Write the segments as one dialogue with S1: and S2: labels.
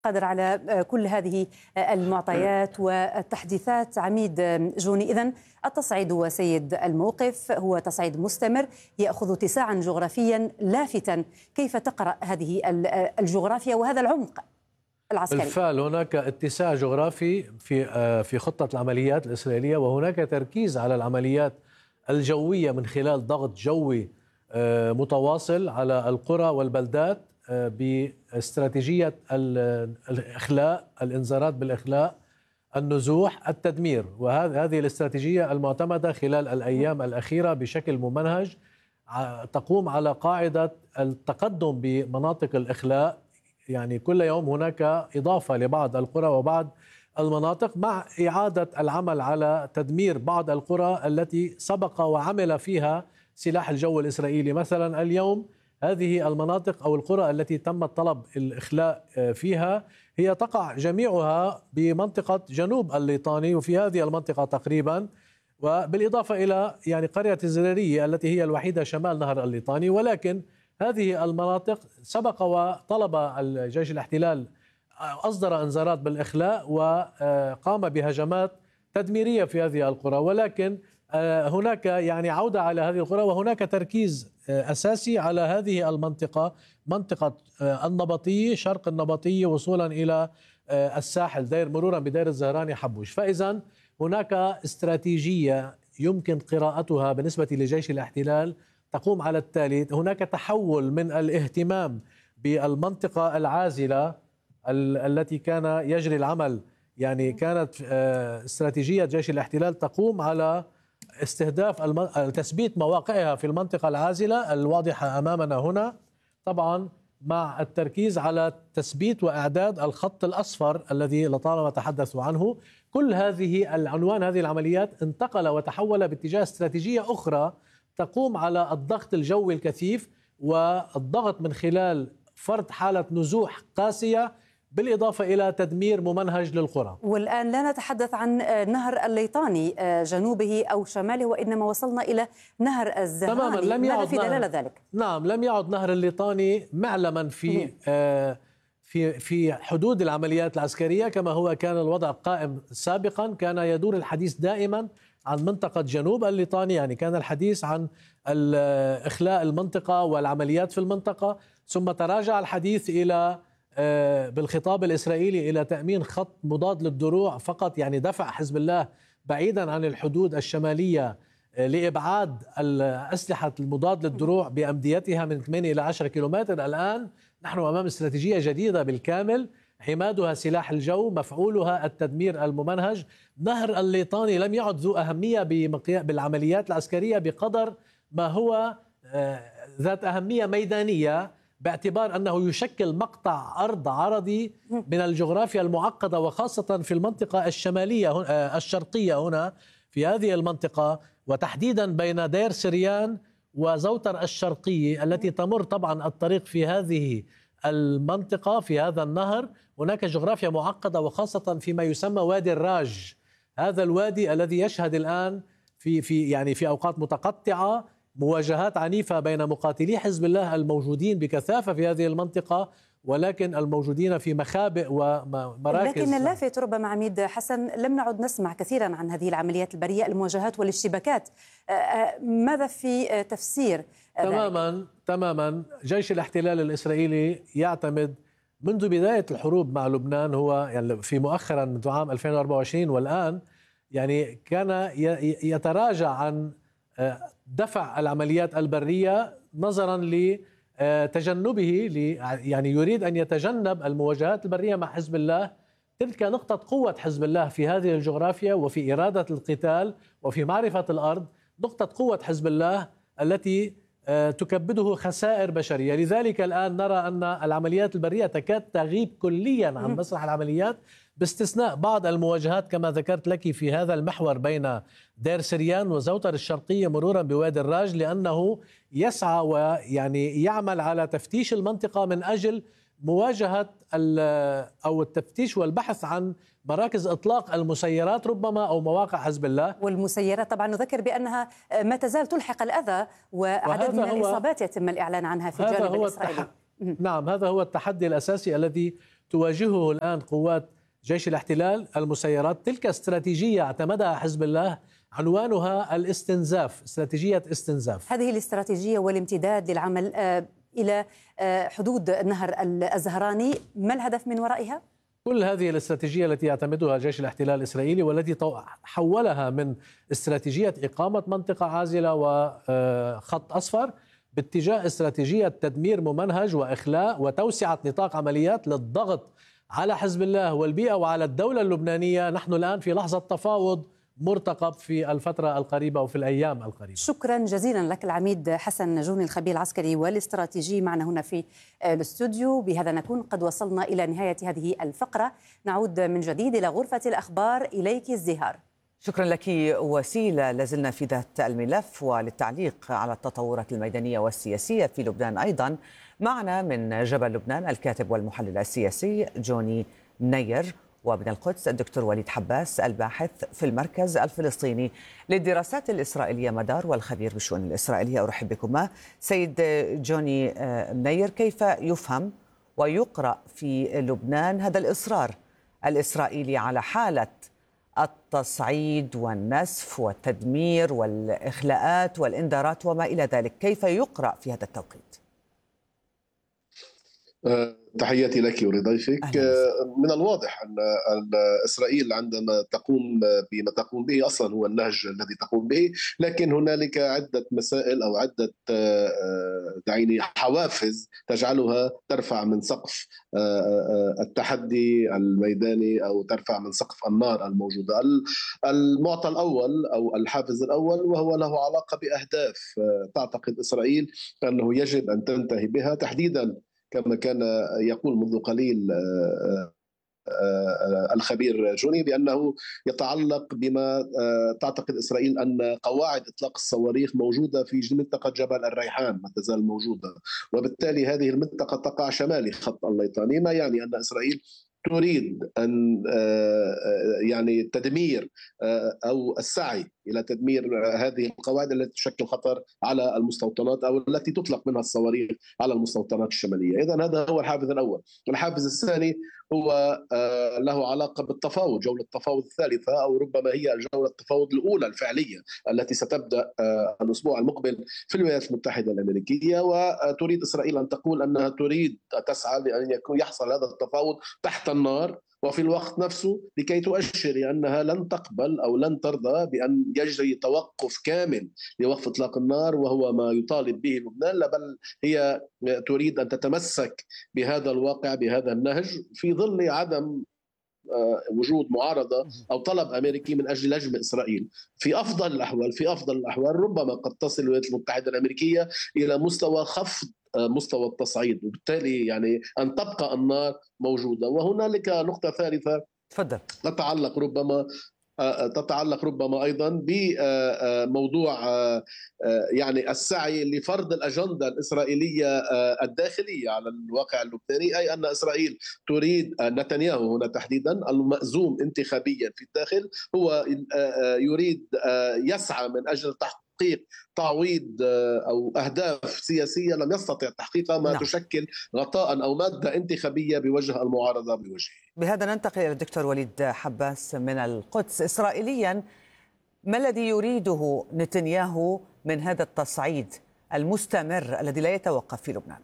S1: قادر على كل هذه المعطيات والتحديثات. عميد جوني، إذن التصعيد وسيد الموقف هو تصعيد مستمر يأخذ اتساعا جغرافيا لافتا. كيف تقرأ هذه الجغرافيا وهذا العمق العسكري؟
S2: بالفعل هناك اتساع جغرافي في خطة العمليات الإسرائيلية، وهناك تركيز على العمليات الجوية من خلال ضغط جوي متواصل على القرى والبلدات باستراتيجية الإخلاء، الإنذارات بالإخلاء، النزوح، التدمير. وهذه الاستراتيجية المعتمدة خلال الأيام الأخيرة بشكل ممنهج تقوم على قاعدة التقدم بمناطق الإخلاء. يعني كل يوم هناك إضافة لبعض القرى وبعض المناطق، مع إعادة العمل على تدمير بعض القرى التي سبق وعمل فيها سلاح الجو الإسرائيلي. مثلا اليوم هذه المناطق أو القرى التي تم طلب الإخلاء فيها هي تقع جميعها بمنطقة جنوب الليطاني، وفي هذه المنطقة تقريبا، وبالإضافة إلى يعني قرية الزرارية التي هي الوحيدة شمال نهر الليطاني. ولكن هذه المناطق سبق وطلب الجيش الاحتلال، أصدر إنذارات بالإخلاء وقام بهجمات تدميرية في هذه القرى، ولكن هناك يعني عودة على هذه القرى، وهناك تركيز أساسي على هذه المنطقة، منطقة النبطية، شرق النبطية وصولا إلى الساحل، مرورا بدير الزهراني حبوش. فإذا هناك استراتيجية يمكن قراءتها بالنسبة لجيش الاحتلال تقوم على التالي: هناك تحول من الاهتمام بالمنطقة العازلة التي كان يجري العمل، يعني كانت استراتيجية جيش الاحتلال تقوم على استهداف تثبيت مواقعها في المنطقة العازلة الواضحة أمامنا هنا، طبعا مع التركيز على تثبيت وإعداد الخط الأصفر الذي لطالما تحدثوا عنه. كل هذه العنوان هذه العمليات انتقل وتحول باتجاه استراتيجية أخرى تقوم على الضغط الجوي الكثيف والضغط من خلال فرض حالة نزوح قاسية، بالإضافة إلى تدمير ممنهج للقرى.
S1: والآن لا نتحدث عن نهر الليطاني جنوبه أو شماله، وإنما وصلنا إلى نهر الزهراني.
S2: تماما، لم يعد
S1: في دلالة ذلك؟
S2: نعم، لم يعد نهر الليطاني معلما في حدود العمليات العسكرية كما هو كان الوضع قائم سابقا. كان يدور الحديث دائما عن منطقة جنوب الليطاني، يعني كان الحديث عن إخلاء المنطقة والعمليات في المنطقة، ثم تراجع الحديث إلى بالخطاب الإسرائيلي إلى تأمين خط مضاد للدروع فقط، يعني دفع حزب الله بعيدا عن الحدود الشمالية لإبعاد الأسلحة المضاد للدروع بأمديتها من 8 إلى 10 كيلومتر. الآن نحن أمام استراتيجية جديدة بالكامل، عمادها سلاح الجو، مفعولها التدمير الممنهج. نهر الليطاني لم يعد ذو أهمية بالعمليات العسكرية بقدر ما هو ذات أهمية ميدانية، باعتبار أنه يشكل مقطع أرض عرضي من الجغرافيا المعقدة، وخاصة في المنطقة الشمالية الشرقية هنا في هذه المنطقة، وتحديدا بين دير سريان وزوتر الشرقية التي تمر طبعا الطريق في هذه المنطقة في هذا النهر. هناك جغرافيا معقدة، وخاصة فيما يسمى وادي الراج، هذا الوادي الذي يشهد الآن في أوقات متقطعة مواجهات عنيفة بين مقاتلي حزب الله الموجودين بكثافة في هذه المنطقة، ولكن الموجودين في مخابئ ومراكز.
S1: لكن اللافت ربما عميد حسن، لم نعد نسمع كثيرا عن هذه العمليات البرية، المواجهات والاشتباكات. ماذا في تفسير
S2: تماما جيش الاحتلال الإسرائيلي يعتمد منذ بداية الحروب مع لبنان، هو يعني في مؤخرا منذ عام 2024 والآن، يعني كان يتراجع عن دفع العمليات البرية نظرا لتجنبه يعني يريد أن يتجنب المواجهات البرية مع حزب الله. تلك نقطة قوة حزب الله في هذه الجغرافيا وفي إرادة القتال وفي معرفة الأرض، نقطة قوة حزب الله التي تكبده خسائر بشرية. لذلك الآن نرى أن العمليات البرية تكاد تغيب كليا عن مسرح العمليات، باستثناء بعض المواجهات كما ذكرت لك في هذا المحور بين دير سريان وزوتر الشرقية مرورا بوادي الراج، لأنه يسعى ويعني يعمل على تفتيش المنطقة من أجل مواجهة أو التفتيش والبحث عن مراكز إطلاق المسيرات ربما أو مواقع حزب الله.
S1: والمسيرات طبعا نذكر بأنها ما تزال تلحق الأذى، وعدد من الإصابات يتم الإعلان عنها في الجانب الإسرائيلي.
S2: نعم، هذا هو التحدي الأساسي الذي تواجهه الآن قوات جيش الاحتلال المسيرات. تلك استراتيجية اعتمدها حزب الله عنوانها الاستنزاف، استراتيجية استنزاف.
S1: هذه الاستراتيجية والامتداد للعمل إلى حدود النهر الزهراني، ما الهدف من ورائها؟
S2: كل هذه الاستراتيجية التي يعتمدها جيش الاحتلال الإسرائيلي والتي حولها من استراتيجية إقامة منطقة عازلة وخط أصفر باتجاه استراتيجية تدمير ممنهج وإخلاء وتوسعة نطاق عمليات للضغط على حزب الله والبيئة وعلى الدولة اللبنانية. نحن الآن في لحظة تفاوض مرتقب في الفترة القريبة وفي الأيام القريبة.
S1: شكرا جزيلا لك العميد حسن جوني، الخبير العسكري والاستراتيجي، معنا هنا في الاستوديو. بهذا نكون قد وصلنا إلى نهاية هذه الفقرة. نعود من جديد إلى غرفة الأخبار. إليك الزهار.
S3: شكرا لك وسيلة. لازلنا في ذات الملف وللتعليق على التطورات الميدانية والسياسية في لبنان أيضا. معنا من جبل لبنان الكاتب والمحلل السياسي جوني منير، ومن القدس الدكتور وليد حباس الباحث في المركز الفلسطيني للدراسات الإسرائيلية مدار والخبير بالشؤون الإسرائيلية. أرحب بكما. سيد جوني منير، كيف يفهم ويقرأ في لبنان هذا الإصرار الإسرائيلي على حالة التصعيد والنسف والتدمير والإخلاءات والإنذارات وما إلى ذلك؟ كيف يقرأ في هذا التوقيت؟
S4: تحياتي لك ولضيفك. من الواضح أن إسرائيل عندما تقوم بما تقوم به أصلا هو النهج الذي تقوم به، لكن هنالك عدة مسائل أو عدة دعيني حوافز تجعلها ترفع من سقف التحدي الميداني أو ترفع من سقف النار الموجودة. المعطى الأول أو الحافز الأول وهو له علاقة بأهداف تعتقد إسرائيل أنه يجب أن تنتهي بها، تحديدا كما كان يقول منذ قليل الخبير جوني بأنه يتعلق بما تعتقد إسرائيل أن قواعد إطلاق الصواريخ موجودة في منطقة جبل الريحان، ما تزال موجودة، وبالتالي هذه المنطقة تقع شمالي خط الليطاني، ما يعني أن إسرائيل تريد أن يعني تدمير أو السعي إلى تدمير هذه القواعد التي تشكل خطر على المستوطنات أو التي تطلق منها الصواريخ على المستوطنات الشمالية. إذن هذا هو الحافز الأول. الحافز الثاني هو له علاقة بالتفاوض، جولة التفاوض الثالثة أو ربما هي جولة التفاوض الأولى الفعلية التي ستبدأ الأسبوع المقبل في الولايات المتحدة الأمريكية، وتريد إسرائيل أن تقول أنها تريد تسعى لأن يحصل هذا التفاوض تحت النار، وفي الوقت نفسه لكي تؤشر أنها لن تقبل أو لن ترضى بأن يجري توقف كامل لوقف إطلاق النار وهو ما يطالب به لبنان، بل هي تريد أن تتمسك بهذا الواقع بهذا النهج في ظل عدم وجود معارضة أو طلب أمريكي من أجل لجم إسرائيل. في أفضل الأحوال ربما قد تصل الولايات المتحدة الأمريكية إلى مستوى خفض مستوى التصعيد، وبالتالي يعني أن تبقى النار موجودة. وهنالك نقطة ثالثة
S3: تفضل.
S4: تتعلق ربما أيضا بموضوع يعني السعي لفرض الأجندة الإسرائيلية الداخلية على الواقع اللبناني، أي أن إسرائيل تريد نتنياهو هنا تحديدا المأزوم انتخابيا في الداخل، هو يريد يسعى من أجل تحقيق تعويض أو أهداف سياسية لم يستطع تحقيقها، ما تشكل غطاء أو مادة انتخابية بوجه المعارضة بوجهه.
S3: بهذا ننتقل إلى الدكتور وليد حباس من القدس. إسرائيليا ما الذي يريده نتنياهو من هذا التصعيد المستمر الذي لا يتوقف في لبنان؟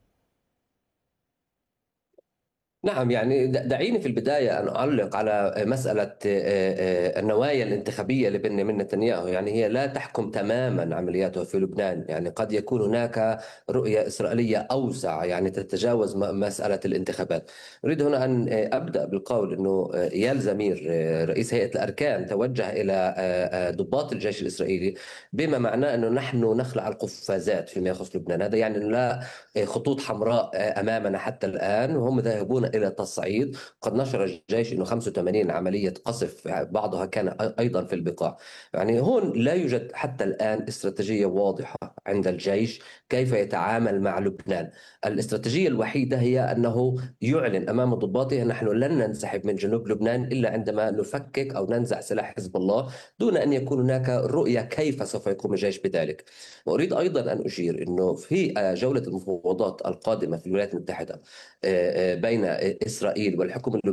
S5: نعم، يعني دعيني في البداية أن أعلق على مسألة النوايا الانتخابية لبنيامين نتنياهو. يعني هي لا تحكم تماما عملياته في لبنان، يعني قد يكون هناك رؤية إسرائيلية أوسع يعني تتجاوز مسألة الانتخابات. أريد هنا أن أبدأ بالقول أنه إيال زمير رئيس هيئة الأركان توجه إلى ضباط الجيش الإسرائيلي بما معناه أنه نحن نخلع القفازات فيما يخص لبنان. هذا يعني أنه لا خطوط حمراء أمامنا حتى الآن، وهم ذاهبون إلى التصعيد. قد نشر الجيش أنه 85 عملية قصف بعضها كان أيضا في البقاع. يعني هون لا يوجد حتى الآن استراتيجية واضحة عند الجيش كيف يتعامل مع لبنان. الاستراتيجية الوحيدة هي أنه يعلن أمام ضباطه نحن لن ننسحب من جنوب لبنان إلا عندما نفكك أو ننزع سلاح حزب الله، دون أن يكون هناك رؤية كيف سوف يقوم الجيش بذلك. وأريد أيضا أن أشير أنه في جولة المفاوضات القادمة في الولايات المتحدة بين إسرائيل والحكومة